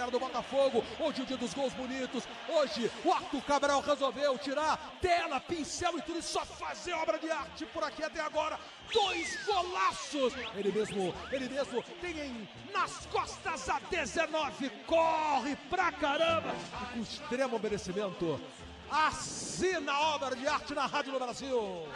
galera do Botafogo. Hoje o dia dos gols bonitos. Hoje o Arthur Cabral resolveu tirar tela, pincel e tudo, e só fazer obra de arte por aqui até agora. 2 golaços. Ele mesmo tem nas costas a 19. Corre pra caramba. E com extremo merecimento. Assina a obra de arte na Rádio do Brasil.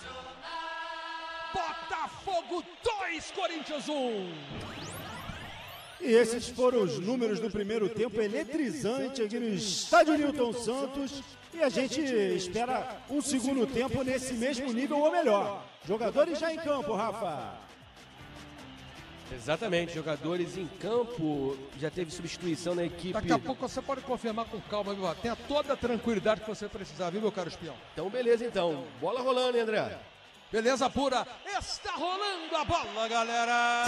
Botafogo 2, Corinthians 1. E esses foram os números do primeiro tempo eletrizante aqui no estádio Newton Santos. E a gente espera um segundo tempo nesse mesmo nível ou melhor. Jogadores já em campo, Rafa. Exatamente, jogadores em campo. Já teve substituição na equipe. Daqui a pouco você pode confirmar com calma, viu? Tenha toda a tranquilidade que você precisar, viu, meu caro espião? Então, beleza, então. Bola rolando, hein, André? Beleza pura. Está rolando a bola, galera.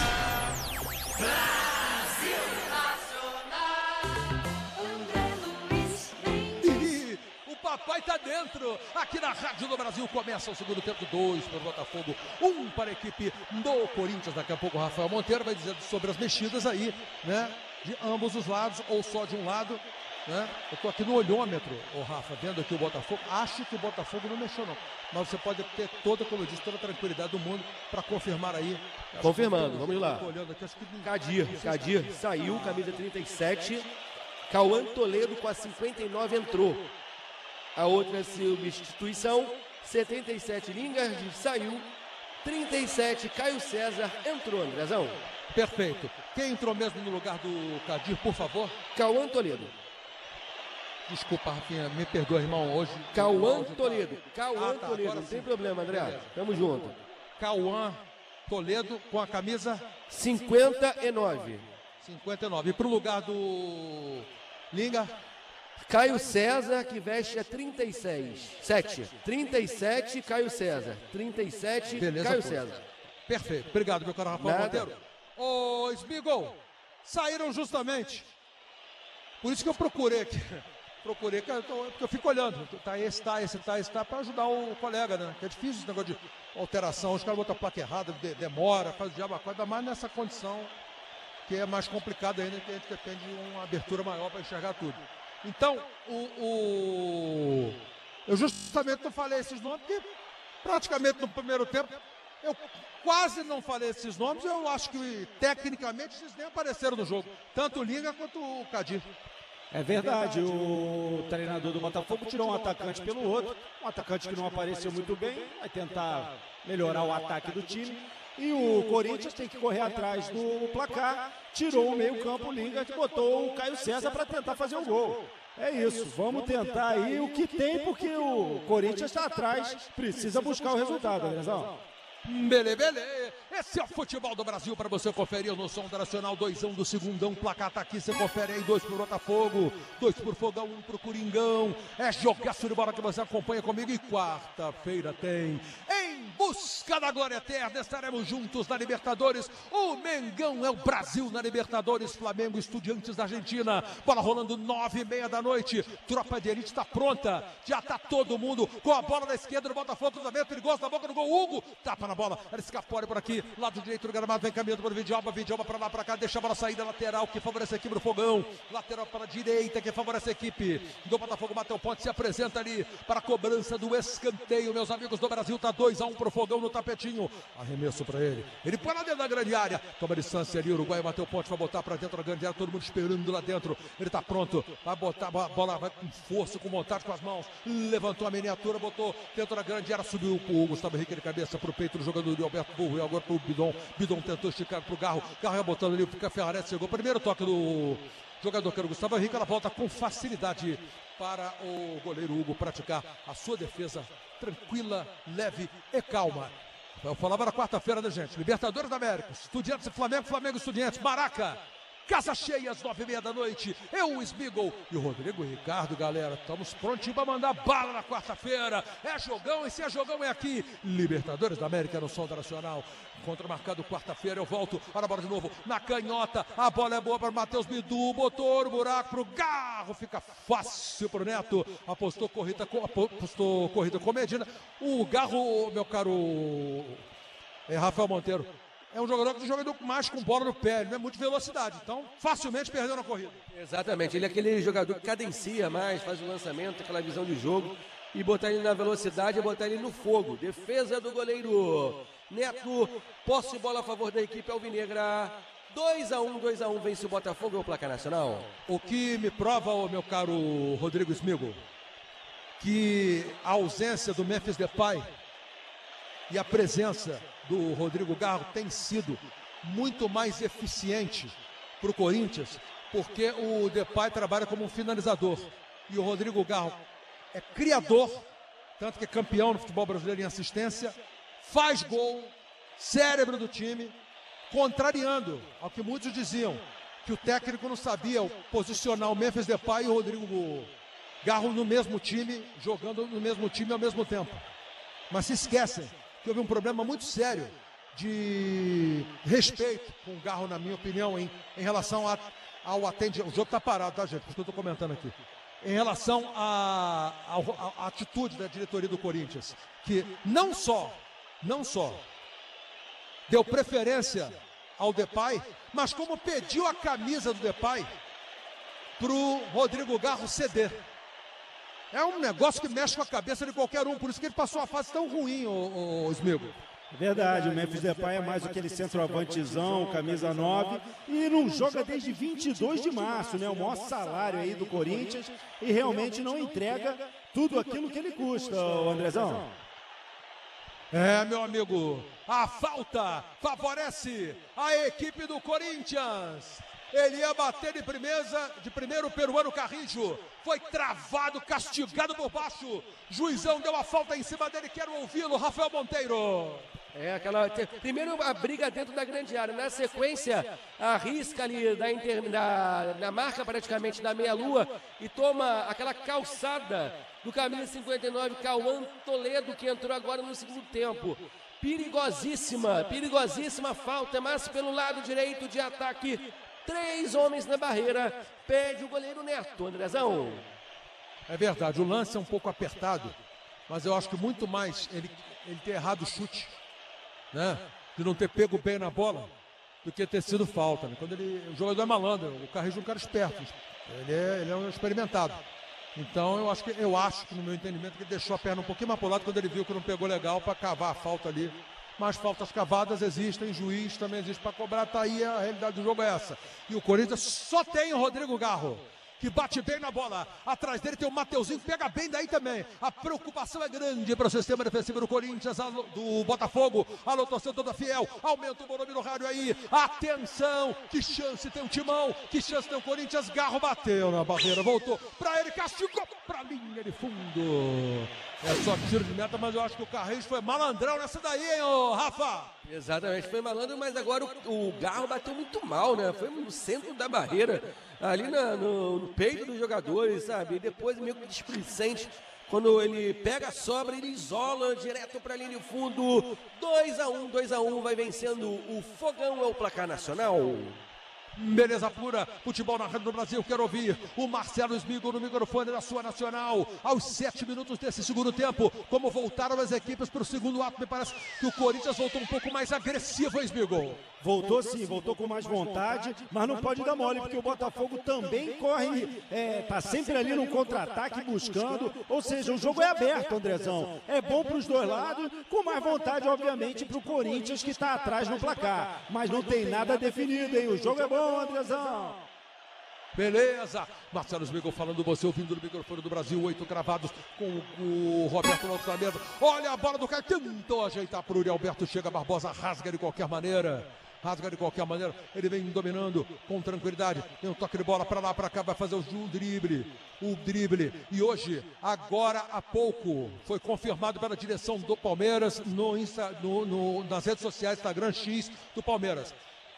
Brasil Nacional, André Luiz E o papai tá dentro. Aqui na Rádio do Brasil começa o segundo tempo. 2 para o Botafogo, 1 para a equipe do Corinthians. Daqui a pouco o Rafael Monteiro vai dizer sobre as mexidas aí, né? De ambos os lados ou só de um lado, né? Eu tô aqui no olhômetro, o Rafa, vendo aqui o Botafogo. Acho que o Botafogo não mexeu não, mas você pode ter toda, como eu disse, toda a tranquilidade do mundo para confirmar aí. Confirmando, vamos lá. Olhando aqui, acho que Kadir saiu, camisa 37. Cauã Toledo com a 59 entrou. A outra substituição, 77 Lingard saiu. 37 Caio César entrou, Andrezão. Perfeito. Quem entrou mesmo no lugar do Kadir, por favor? Cauã Toledo. Desculpa, Rafinha, me perdoa, irmão, hoje... Cauã Toledo. Cauã tá, Toledo, agora não tem sim. problema, André. Beleza. Tamo junto. Cauã Toledo com a camisa 59. 59. E pro lugar do Linga, Caio César, que veste a 37, Caio César. 37, beleza, Caio pô. César. Perfeito. Obrigado, meu caro Rafael Nada. Monteiro. Ô, Smigol, saíram justamente. Por isso que eu procurei aqui. Porque eu fico olhando. Tá esse, para ajudar o colega, né? Que é difícil esse negócio de alteração. Os caras botam a placa errada, demora, faz o diabo, ainda mais nessa condição que é mais complicada ainda, que a gente depende de uma abertura maior para enxergar tudo. Então, eu justamente não falei esses nomes, porque praticamente no primeiro tempo eu quase não falei esses nomes. Eu acho que tecnicamente eles nem apareceram no jogo, tanto o Linga quanto o Kadir. É verdade, o treinador do Botafogo tirou um atacante pelo outro, um atacante que não apareceu muito bem, vai tentar melhorar o ataque do time. E o Corinthians tem que correr atrás do placar, tirou o meio-campo, o Lingard, botou o Caio César para tentar fazer o gol. É isso, vamos tentar aí o que tem, porque o Corinthians está atrás, precisa buscar o resultado, Andrezão. Bele. Esse é o futebol do Brasil para você conferir no som da Nacional. 2-1 do segundão, placar tá aqui, você confere aí. 2 pro Botafogo, 2 pro Fogão, 1 pro Coringão. É jogaço de bola que você acompanha comigo. E quarta-feira tem Em Busca da Glória Eterna. Estaremos juntos na Libertadores. O Mengão é o Brasil na Libertadores. Flamengo, Estudiantes da Argentina. Bola rolando 9h30 da noite. Tropa de elite está pronta. Já tá todo mundo com a bola na esquerda do Botafogo. Cruzamento perigoso na boca do gol. Hugo tapa na bola, era escapole por aqui, lado direito do gramado, vem caminhando para o Vidjalba para lá, para cá, deixa a bola sair da lateral, que favorece a equipe do Fogão, lateral para a direita, que favorece a equipe do Botafogo. Matheus Ponte se apresenta ali para a cobrança do escanteio, meus amigos do Brasil. Tá 2-1 pro Fogão no tapetinho, arremesso para ele põe lá dentro da grande área, toma distância ali, o Uruguai, Matheus Ponte vai botar para dentro da grande área, todo mundo esperando lá dentro, ele tá pronto, vai botar a bola, vai com força, com vontade, com as mãos, levantou a miniatura, botou dentro da grande área, subiu o Gustavo Henrique de cabeça pro peito do jogador de Alberto Burro, e agora pro Bidon tentou esticar pro Garro ia botando ali, o Ferrarese chegou, primeiro toque do jogador que era o Gustavo Henrique, ela volta com facilidade para o goleiro Hugo praticar a sua defesa tranquila, leve e calma. Eu falava na quarta-feira, né, gente? Libertadores da América, Estudiantes e Flamengo, Estudiantes, Maraca, casa cheia às 9h30 da noite. Eu, o Smigol e o Rodrigo Ricardo, galera. Estamos prontinhos para mandar bala na quarta-feira. É jogão, e se é jogão é aqui. Libertadores da América no som da Nacional. Encontro marcado quarta-feira, eu volto. Olha a bola de novo, na canhota. A bola é boa para o Matheus Bidu. Botou no buraco para o Garro. Fica fácil para o Neto. Apostou corrida com Medina. O Garro, meu caro Rafael Monteiro, é um jogador que joga mais com bola no pé, ele não é muito velocidade, então facilmente perdeu na corrida. Exatamente, ele é aquele jogador que cadencia mais, faz o lançamento, aquela visão de jogo, e botar ele na velocidade e botar ele no fogo. Defesa do goleiro Neto, posse de bola a favor da equipe alvinegra. 2-1, vence o Botafogo, é o placar nacional. O que me prova, meu caro Rodrigo Smigo, que a ausência do Memphis Depay e a presença do Rodrigo Garro tem sido muito mais eficiente para o Corinthians, porque o Depay trabalha como um finalizador e o Rodrigo Garro é criador, tanto que é campeão no futebol brasileiro em assistência, faz gol, cérebro do time, contrariando ao que muitos diziam, que o técnico não sabia posicionar o Memphis Depay e o Rodrigo Garro no mesmo time, jogando no mesmo time ao mesmo tempo. Mas se esquecem que houve um problema muito sério de respeito com o Garro, na minha opinião, em relação ao atendimento. O jogo está parado, tá, gente? Por isso que eu estou comentando aqui. Em relação à atitude da diretoria do Corinthians, que não só deu preferência ao Depay, mas como pediu a camisa do Depay para o Rodrigo Garro ceder. É um negócio que mexe com a cabeça de qualquer um, por isso que ele passou uma fase tão ruim, o Smigo. É verdade, o Memphis Depay é mais aquele centroavantezão, camisa 9, e não joga desde 22 de março, né? O maior salário aí do Corinthians, e realmente não entrega tudo aquilo que ele custa, o Andrezão. É, meu amigo, a falta favorece a equipe do Corinthians. Ele ia bater de primeiro o peruano Carrijo. Foi travado, castigado por baixo. Juizão deu a falta em cima dele. Quero ouvi-lo, Rafael Monteiro. Primeiro a briga dentro da grande área. Na sequência, arrisca ali na marca praticamente da meia-lua e toma aquela calçada do camisa 59, Cauã Toledo, que entrou agora no segundo tempo. Perigosíssima falta, mas pelo lado direito de ataque. 3 homens na barreira, pede o goleiro Neto, Andrezão. É verdade, o lance é um pouco apertado, mas eu acho que muito mais ele ter errado o chute, né? De não ter pego bem na bola, do que ter sido falta, né? Quando o jogador é malandro, o Carrijo é um cara esperto, ele é um experimentado. Então eu acho que no meu entendimento que ele deixou a perna um pouquinho mais pro lado quando ele viu que não pegou legal para cavar a falta ali. Mas faltas cavadas existem, juiz também existe para cobrar, tá aí, a realidade do jogo é essa. E o Corinthians só tem o Rodrigo Garro, que bate bem na bola. Atrás dele tem o Mateuzinho, que pega bem daí também. A preocupação é grande para o sistema defensivo do Corinthians, do Botafogo. Alô, torcedor da Fiel, aumenta o volume no rádio aí. Atenção, que chance tem o Timão, que chance tem o Corinthians. Garro bateu na barreira, voltou para ele, castigou para a linha de fundo. É só tiro de meta, mas eu acho que o Carreiro foi malandrão nessa daí, hein, ô Rafa? Exatamente, foi malandro, mas agora o Garro bateu muito mal, né? Foi no centro da barreira, ali no peito dos jogadores, sabe? E depois meio que displicente, quando ele pega a sobra, ele isola direto para a linha de fundo. 2-1, vai vencendo o Fogão, é o placar nacional. Beleza pura, futebol na Rádio do Brasil, quero ouvir o Marcelo Smigo no microfone da sua Nacional, aos 7 minutos desse segundo tempo, como voltaram as equipes para o segundo ato, me parece que o Corinthians voltou um pouco mais agressivo, hein, Smigo? Voltou sim, voltou com mais vontade, mas não pode dar mole, porque o Botafogo também corre, tá sempre ali no contra-ataque buscando, ou seja, o jogo é aberto, Andrezão, é bom para os dois lados, com mais vontade, obviamente, para o Corinthians que está atrás no placar, mas não tem nada definido, hein, o jogo é bom, Andrezão. Beleza, Marcelo Smigo falando, você ouvindo no microfone do Brasil, 8 cravados com o Roberto Alto da mesa. Olha a bola do Caio, tentou ajeitar para o Uri Alberto, chega Barbosa, rasga de qualquer maneira, ele vem dominando com tranquilidade, tem um toque de bola para lá, para cá, vai fazer o drible, e hoje, agora há pouco, foi confirmado pela direção do Palmeiras nas redes sociais, Instagram X do Palmeiras.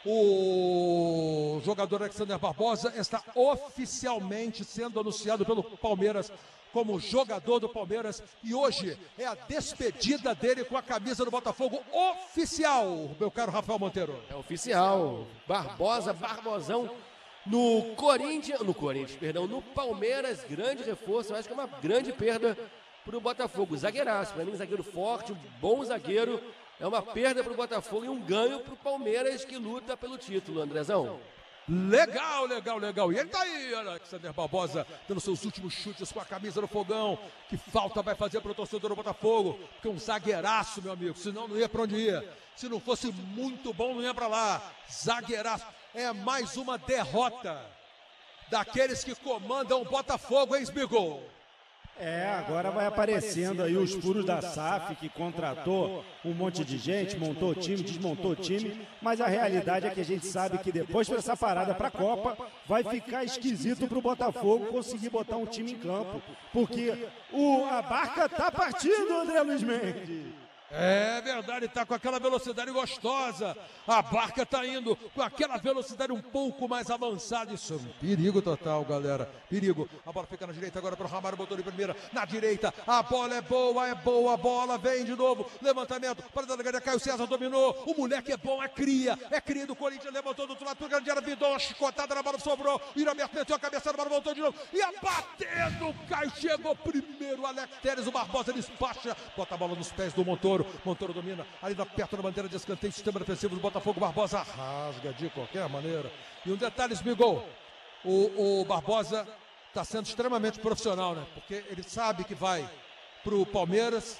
O jogador Alexander Barbosa está oficialmente sendo anunciado pelo Palmeiras como jogador do Palmeiras e hoje é a despedida dele com a camisa do Botafogo oficial, meu caro Rafael Monteiro. É oficial, Barbosão no Palmeiras, grande reforço, eu acho que é uma grande perda para o Botafogo, zagueiraço, para mim zagueiro forte, um bom zagueiro, É uma perda para o Botafogo e um ganho para o Palmeiras, que luta pelo título, Andrezão. Legal, legal, legal. E ele tá aí, Alexander Barbosa, dando seus últimos chutes com a camisa no fogão. Que falta vai fazer para o torcedor do Botafogo? Porque um zagueiraço, meu amigo, senão não ia para onde ia. Se não fosse muito bom, não ia para lá. Zagueiraço. É mais uma derrota daqueles que comandam o Botafogo, hein, Smigo? Agora vai aparecendo aí os furos da SAF, que contratou um monte de gente, montou time, desmontou time, mas a realidade é que a gente sabe que depois dessa parada para a Copa, vai ficar esquisito para o Botafogo conseguir botar um time em campo, porque a barca tá partindo, André Luiz Mendes. É verdade, tá com aquela velocidade gostosa. A barca tá indo com aquela velocidade um pouco mais avançada. Isso é um perigo total, galera. Perigo. A bola fica na direita agora para o Ramalho, botou de primeira. Na direita, a bola é boa, a bola vem de novo. Levantamento para a delegada, Caio César dominou. O moleque é bom, é cria do Corinthians. Levantou do outro lado, pegando de Vidou, uma chicotada na bola, sobrou. Iraberto meteu a cabeça na bola, voltou de novo. E a batendo, o Caio chegou primeiro. Alex Telles, o Barbosa despacha. Bota a bola nos pés do Montoro. Montoro domina, ali perto da bandeira de escanteio, sistema defensivo do Botafogo. Barbosa rasga de qualquer maneira. E um detalhe, Smigol, o Barbosa está sendo extremamente profissional, né? Porque ele sabe que vai pro Palmeiras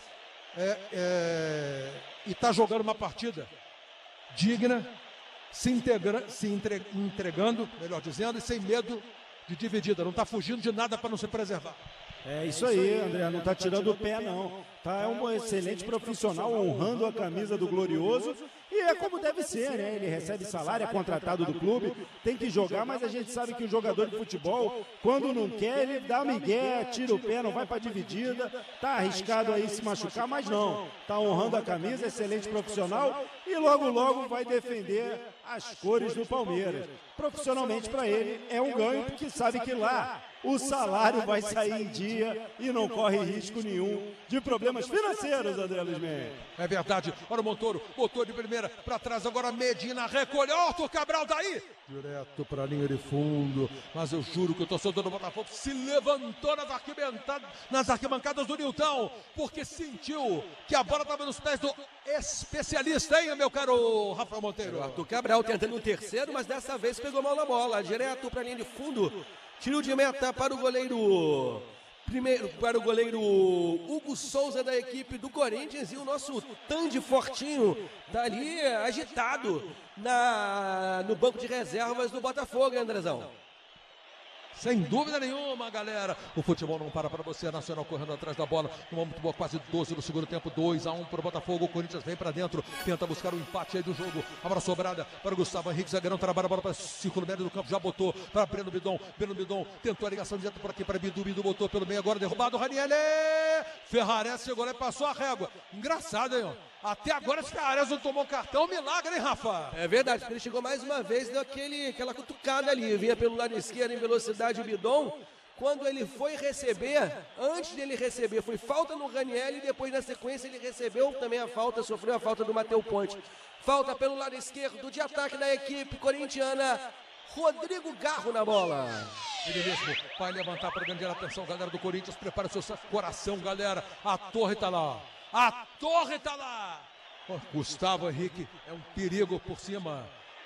e está jogando uma partida digna, se entregando, melhor dizendo, e sem medo de dividida. Não está fugindo de nada para não se preservar. É isso aí, André, não está tirando o pé, não. É um excelente profissional, honrando a camisa do Glorioso. E é como deve ser, né? Ele recebe salário, é contratado do clube, tem que jogar, mas a gente sabe que o jogador de futebol, quando não quer, ele dá migué, tira o pé, não vai para dividida. Tá arriscado aí se machucar, mas não. Tá honrando a camisa, excelente profissional e logo vai defender as cores do Palmeiras. Profissionalmente para ele é um ganho, porque sabe que lá o salário vai sair em dia e não corre risco nenhum de problemas financeiros, André Luiz Mendes. É verdade. Olha o Montoro, botou de primeira para trás, agora Medina recolheu. Arthur Cabral daí, direto para a linha de fundo. Mas eu juro que o torcedor do Botafogo se levantou nas arquibancadas do Nilton, porque sentiu que a bola estava nos pés do especialista, hein, meu caro Rafael Monteiro? O Arthur Cabral tentando o terceiro, mas dessa vez pegou mal na bola, direto para a linha de fundo. Tiro de meta para o goleiro. Primeiro para o goleiro Hugo Souza da equipe do Corinthians, e o nosso Tandy Fortinho está ali agitado no banco de reservas do Botafogo, hein, Andrezão? Sem dúvida nenhuma, galera. O futebol não para você. Nacional correndo atrás da bola. Uma muito boa, quase 12 no segundo tempo. 2-1 para o Botafogo. O Corinthians vem para dentro. Tenta buscar o empate aí do jogo. A bola sobrada para o Gustavo Henrique. Zagueirão trabalha a bola para o círculo médio do campo. Já botou para Breno Bidon. Breno Bidon tentou a ligação direta por aqui para Bidu. Bidu botou pelo meio. Agora derrubado. Raniel. Ferrares chegou lá e passou a régua. Engraçado, hein, ó. Até agora esse Ferrares não tomou cartão. Milagre, hein, Rafa? É verdade. Ele chegou mais uma vez. Deu aquela cutucada ali. Vinha pelo lado esquerdo em velocidade o Bidon. Quando ele foi receber, antes dele receber, foi falta no Raniel, e depois na sequência ele recebeu também a falta, sofreu a falta do Matheus Ponte. Falta pelo lado esquerdo de ataque da equipe corintiana, Rodrigo Garro na bola. Ele mesmo vai levantar para grande atenção, galera do Corinthians, prepara o seu coração, galera. A torre tá lá, a torre tá lá. Gustavo Henrique é um perigo por cima.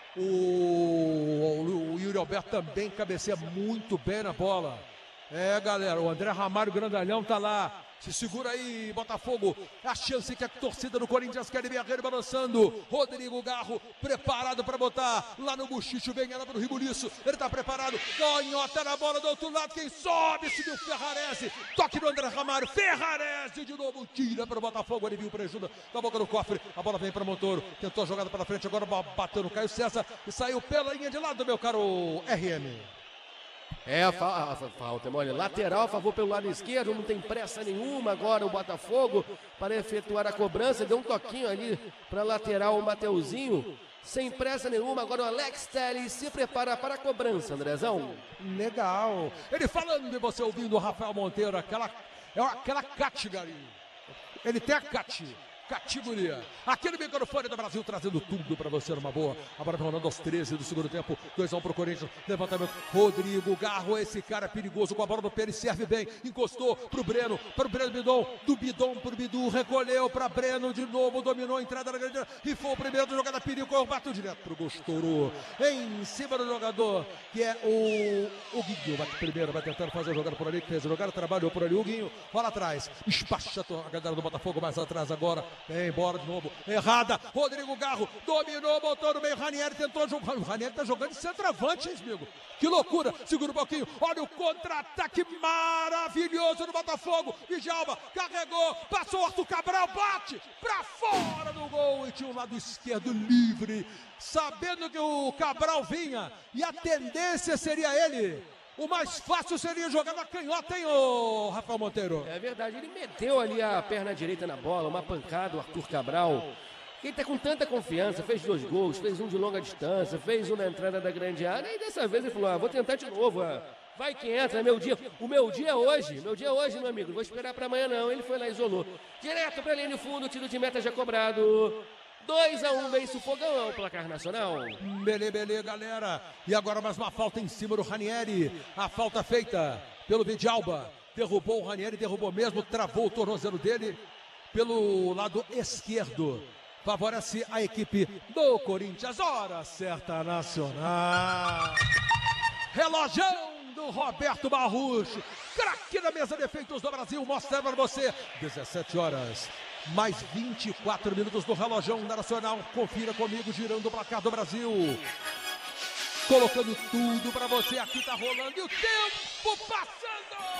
O Yuri Alberto também cabeceia muito bem na bola. É, galera, o André Ramalho Grandalhão tá lá. Se segura aí, Botafogo. A chance que a torcida do Corinthians quer ver balançando. Rodrigo Garro preparado para botar lá no buchicho. Vem ela para o Ribuliço. Ele tá preparado. Canhota na bola do outro lado. Quem sobe? Subiu Ferrarese. Toque do André Ramalho. Ferrarese de novo. Tira para o Botafogo. Ele viu o prejuízo da boca do cofre. A bola vem para Montoro. Tentou a jogada para frente. Agora bateu no Caio César. E saiu pela linha de lado, meu caro RM. É a falta, olha, lateral a favor pelo lado esquerdo, não tem pressa nenhuma agora o Botafogo para efetuar a cobrança, deu um toquinho ali para lateral o Mateuzinho, sem pressa nenhuma, agora o Alex Telles se prepara para a cobrança, Andrezão. Legal, ele falando e você ouvindo o Rafael Monteiro, aquela category, ele tem a categoria. Aqui no microfone do Brasil, trazendo tudo pra você numa boa. A bola rolando aos 13 do segundo tempo. 2-1 pro Corinthians. Levantamento. Rodrigo Garro, esse cara perigoso com a bola no pé. Ele serve bem. Encostou pro Breno Bidon. Do Bidon pro Bidu. Recolheu pra Breno de novo. Dominou a entrada na grande área. E foi o primeiro da jogada. Perigo. Bateu direto pro gol. Estourou em cima do jogador, que é o Guinho. Bate primeiro. Vai tentando fazer a jogada por ali. Que fez a jogada. Trabalhou por ali. O Guinho. Bola atrás. Espacha a galera do Botafogo mais atrás agora. Vem embora de novo. Errada. Rodrigo Garro dominou, botou no meio. Ranieri tentou jogar. O Ranieri tá jogando de centroavante, hein, amigo? Que loucura. Segura um pouquinho. Olha o contra-ataque maravilhoso do Botafogo. Djalma carregou. Passou o Arthur Cabral. Bate pra fora do gol. E tinha um lado esquerdo livre. Sabendo que o Cabral vinha. E a tendência seria ele. O mais fácil seria jogar na canhota, hein, ô Rafael Monteiro? É verdade, ele meteu ali a perna direita na bola, uma pancada, o Arthur Cabral. Ele tá com tanta confiança, fez 2 gols, fez um de longa distância, fez um na entrada da grande área. E dessa vez ele falou, vou tentar de novo, vai que entra, é meu dia. O meu dia é hoje, meu amigo, não vou esperar pra amanhã não. Ele foi lá e isolou. Direto pra linha de fundo, tiro de meta já cobrado. 2-1, vence o Fogão, o placar nacional. Belê, galera. E agora mais uma falta em cima do Ranieri. A falta feita pelo Djalma. Derrubou o Ranieri, derrubou mesmo, travou o tornozelo dele pelo lado esquerdo. Favorece a equipe do Corinthians. Hora certa nacional. Relojão do Roberto Barrucho. Craque na mesa de efeitos do Brasil. Mostra para você. 17 horas. Mais 24 minutos do relojão nacional. Confira comigo, girando o placar do Brasil. Colocando tudo pra você. Aqui tá rolando e o tempo passando.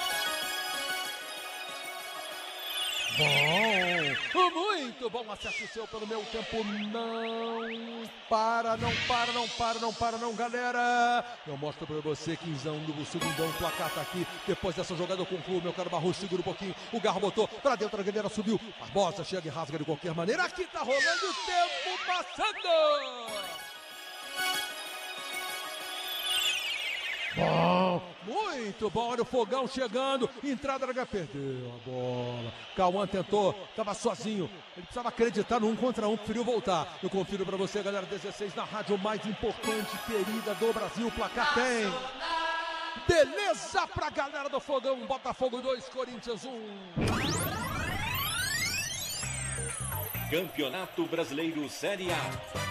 Bom, muito bom. Acesse o seu pelo meu tempo. Não para, galera. Eu mostro pra você, quinzão do segundão. O placar tá aqui. Depois dessa jogada eu concluo, meu caro Barroso. Segura um pouquinho. O Garro botou pra dentro, a galera subiu. Barbosa chega e rasga de qualquer maneira. Aqui tá rolando o tempo passando. Bom, muito bom, olha o Fogão chegando, entrada da perdeu a bola. Cauã tentou, estava sozinho, ele precisava acreditar no 1 contra 1, preferiu voltar. Eu confiro para você, galera, 16 na rádio mais importante, querida do Brasil, o placar tem. Beleza pra galera do Fogão, Botafogo 2, Corinthians 1. Campeonato Brasileiro Série A.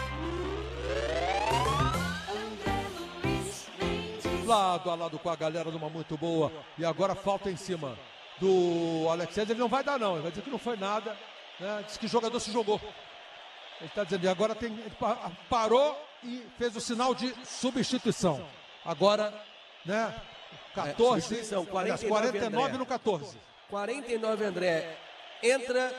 Lado a lado com a galera numa muito boa. E agora falta em cima do Alexandre. Ele não vai dar não, ele vai dizer que não foi nada, né? Diz que o jogador se jogou. Ele está dizendo, e agora ele parou e fez o sinal de substituição. Agora, né, 14, 49 no 14. 49 André entra,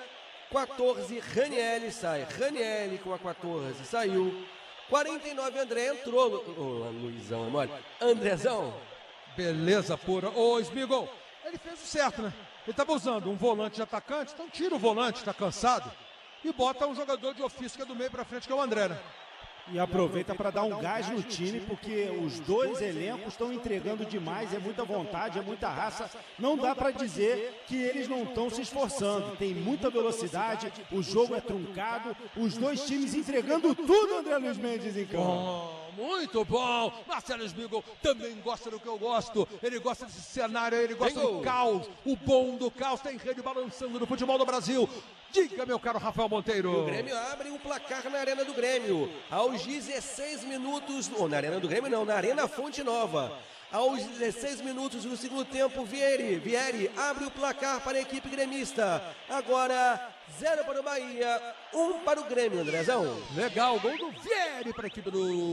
14 Ranieri sai. Ranieri com a 14 saiu. 49 André entrou. Luizão, mole. Andrezão. Beleza pura. Ô, Smigol, ele fez o certo, né? Ele estava usando um volante de atacante, então tira o volante, está cansado, e bota um jogador de ofício que é do meio para frente, que é o André, né? E aproveita para dar um gás no time, porque os dois elencos estão entregando demais, é muita vontade, é muita raça. Não dá para dizer que eles não estão se esforçando. Tem muita velocidade, o jogo é truncado, os dois times entregando tudo, André Luiz Mendes em campo. Muito bom. Marcelo Smigol também gosta do que eu gosto. Ele gosta desse cenário, ele gosta do caos. O bom do caos tem rede balançando no futebol do Brasil. Diga, meu caro Rafael Monteiro. O Grêmio abre um placar na Arena do Grêmio. Aos 16 minutos... Ou na Arena do Grêmio não, na Arena Fonte Nova. Aos 16 minutos do segundo tempo, Vieri abre o placar para a equipe gremista. Agora, 0 para o Bahia, 1 para o Grêmio, Andrezão. Legal, gol do Vieri para a equipe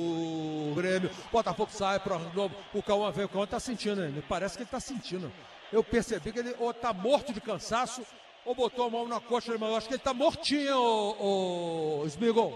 do Grêmio. Botafogo sai para novo. O Cauã veio, o Cauã está sentindo, né? Me parece que ele está sentindo. Eu percebi que ele ou está morto de cansaço ou botou a mão na coxa, mas eu acho que ele está mortinho, o Smigol.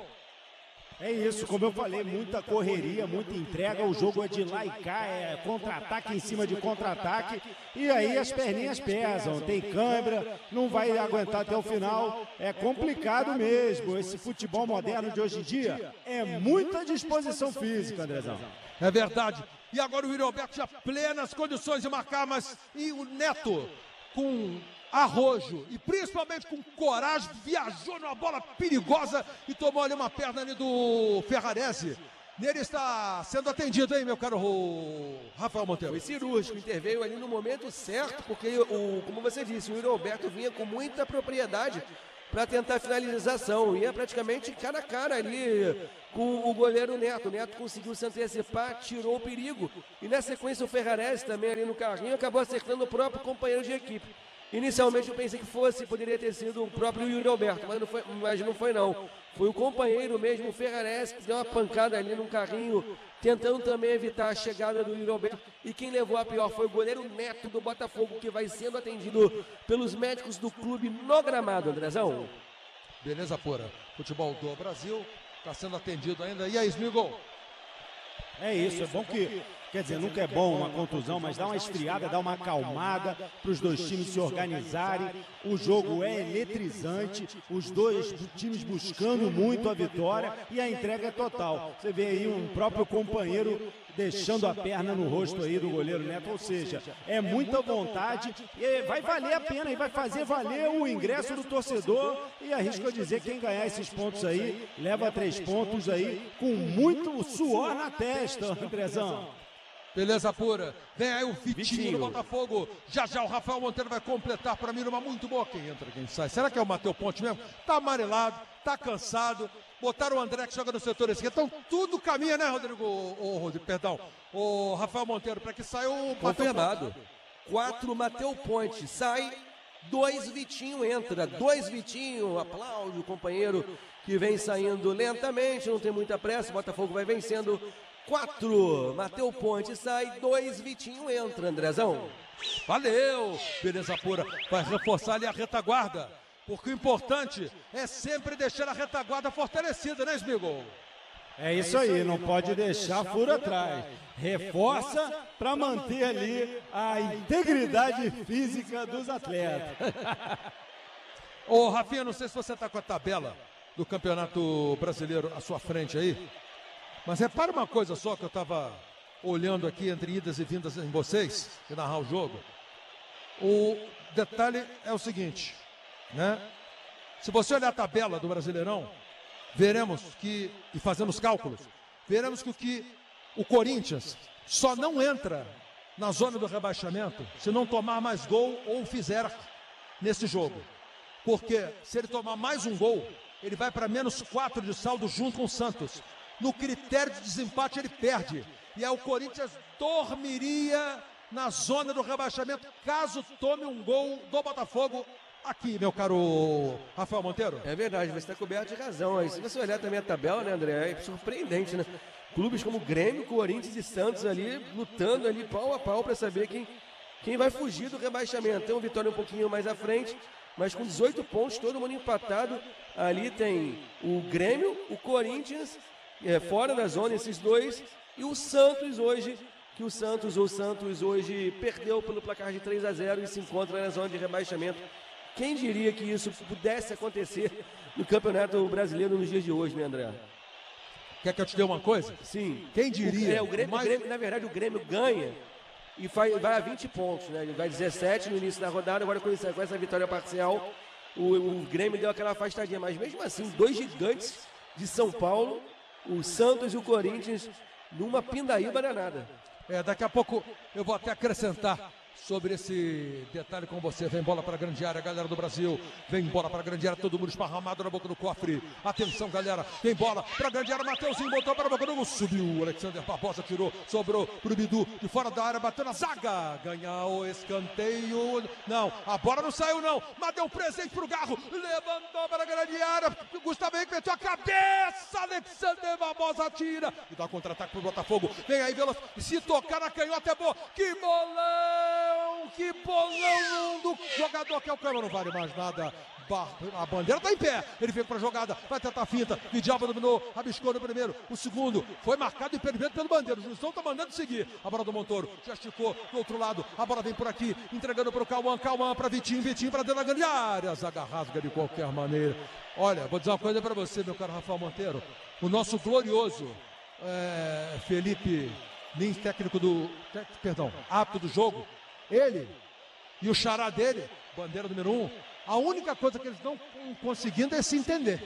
É isso, como eu falei, muita correria, muita entrega, o jogo é de lá e cá, é contra-ataque em cima de contra-ataque, e aí as perninhas pesam, tem câimbra, não vai aguentar até o final, é complicado mesmo, esse futebol moderno de hoje em dia é muita disposição física, Andrezão. É verdade, e agora o Yuri Alberto já plenas condições de marcar, mas e o Neto com arrojo e principalmente com coragem, viajou numa bola perigosa e tomou ali uma perna ali do Ferrarese. Nele está sendo atendido, hein, meu caro Rafael Monteiro? Foi cirúrgico, interveio ali no momento certo, porque, como você disse, o Yuri Alberto vinha com muita propriedade para tentar a finalização. Ia praticamente cara a cara ali com o goleiro Neto. O Neto conseguiu se antecipar, tirou o perigo. E na sequência o Ferrarese também ali no carrinho acabou acertando o próprio companheiro de equipe. Inicialmente eu pensei que poderia ter sido o próprio Yuri Alberto, mas não foi não. Foi o companheiro mesmo, o Ferrarese, que deu uma pancada ali no carrinho, tentando também evitar a chegada do Yuri Alberto. E quem levou a pior foi o goleiro Neto do Botafogo, que vai sendo atendido pelos médicos do clube no gramado, Andrezão. Beleza pura. Futebol do Brasil está sendo atendido ainda. E aí, Smigol? É isso, é bom que, quer dizer, nunca é bom uma contusão, mas dá uma esfriada, dá uma acalmada para os dois times se organizarem. O jogo é eletrizante, os dois times buscando muito a vitória e a entrega é total. Você vê aí um próprio companheiro deixando a perna no rosto aí do goleiro Neto, ou seja, é muita vontade e vai valer a pena e vai fazer valer o ingresso do torcedor e arrisco a dizer que quem ganhar esses pontos aí, leva 3 pontos aí com muito suor na testa, Andrezão. Beleza pura. Vem aí o Vitinho do Botafogo. Já já o Rafael Monteiro vai completar para mim numa muito boa. Quem entra, quem sai. Será que é o Matheus Ponte mesmo? Tá amarelado, tá cansado. Botaram o André que joga no setor esquerdo. Então tudo caminha, né, Rodrigo? O Rafael Monteiro, para que saia o confirmado. 4 Matheus Ponte sai, 2 Vitinho entra. 2 Vitinho, aplaude o companheiro que vem saindo lentamente, não tem muita pressa. O Botafogo vai vencendo. 4, Matheus Ponte sai, 2, Vitinho entra, Andrezão. Valeu, beleza pura. Vai reforçar ali a retaguarda, porque o importante é sempre deixar a retaguarda fortalecida, né, Smigol? É isso aí, não pode deixar furo atrás. Reforça para manter ali a integridade física dos atletas. Ô, Rafinha, não sei se você está com a tabela do Campeonato Brasileiro à sua frente aí. Mas repara uma coisa só que eu estava olhando aqui entre idas e vindas em vocês, e narrar o jogo. O detalhe é o seguinte, né? Se você olhar a tabela do Brasileirão, veremos que, e fazemos cálculos, veremos que o Corinthians só não entra na zona do rebaixamento se não tomar mais gol ou fizer nesse jogo. Porque se ele tomar mais um gol, ele vai para -4 de saldo junto com o Santos. No critério de desempate ele perde. E aí o Corinthians dormiria na zona do rebaixamento caso tome um gol do Botafogo aqui, meu caro Rafael Monteiro. É verdade, você está coberto de razão. Aí, se você olhar também a tabela, né, André, é surpreendente, né? Clubes como Grêmio, Corinthians e Santos ali, lutando ali pau a pau para saber quem vai fugir do rebaixamento. Tem um Vitória um pouquinho mais à frente, mas com 18 pontos, todo mundo empatado. Ali tem o Grêmio, o Corinthians, fora da zona, esses dois, e o Santos hoje, o Santos hoje perdeu pelo placar de 3-0 e se encontra na zona de rebaixamento. Quem diria que isso pudesse acontecer no Campeonato Brasileiro nos dias de hoje, né, André? Quer que eu te dê uma coisa? Sim. Quem diria? O Grêmio, na verdade, o Grêmio ganha e vai a 20 pontos, né? Ele vai 17 no início da rodada, agora com essa vitória parcial, o Grêmio deu aquela afastadinha, mas mesmo assim, 2 gigantes de São Paulo, o Santos e o Corinthians, numa pindaíba danada. Daqui a pouco eu vou até acrescentar sobre esse detalhe com você. Vem bola para a grande área, galera do Brasil. Vem bola para a grande área, todo mundo esparramado na boca do cofre. Atenção, galera. Vem bola para a grande área, Mateuzinho botou para a boca do gol. Subiu, Alexander Barbosa tirou, sobrou para o Bidu. De fora da área, bateu na zaga. Ganhar o escanteio. Não, a bola não saiu não. Mas deu um presente para o Garro. Levantou para a grande área. Gustavo Henrique meteu a cabeça. Alexander Barbosa tira. E dá um contra-ataque para o Botafogo. Vem aí, Veloso. Se tocar na canhota é boa. Que bolão! Que bolão do jogador que é o Cano, não vale mais nada. A bandeira está em pé, ele veio para a jogada, vai tentar a finta, Vidalba dominou, rabiscou no primeiro, o segundo foi marcado impedimento pelo bandeiro, o Juizão está mandando seguir, a bola do Montoro, já esticou do outro lado, a bola vem por aqui, entregando para o Cauã para Vitinho para dentro da grande área, zaga rasga de qualquer maneira. Olha, vou dizer uma coisa para você, meu caro Rafael Monteiro, o nosso glorioso Felipe Lins, técnico árbitro do jogo, ele e o xará dele, bandeira número 1, a única coisa que eles não estão conseguindo é se entender.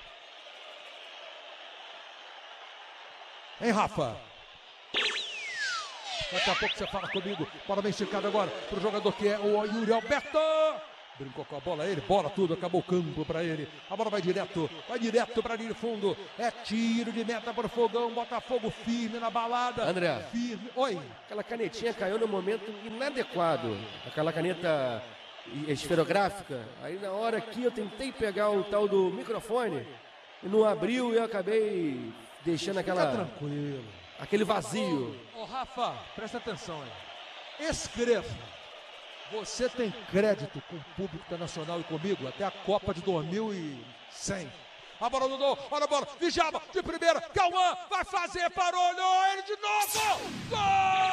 Hein, Rafa? Daqui a pouco você fala comigo. Bola bem esticada agora pro jogador que é o Yuri Alberto. Brincou com a bola, ele bola tudo, acabou o campo para ele. A bola vai direto para linha de fundo. É tiro de meta para o Fogão. Botafogo firme na balada. André. Firme. Oi. Aquela canetinha caiu no momento inadequado. Aquela caneta esferográfica. Aí na hora que eu tentei pegar o tal do microfone e não abriu e eu acabei deixando Fica tranquilo. aquele vazio. Ô, Rafa, presta atenção aí. Escreva. Você tem crédito com o público internacional e comigo até a Copa de 2100. A bola do Dom, olha a bola, Djalma de primeira, Cauã vai fazer, parou, olhou ele de novo! Gol!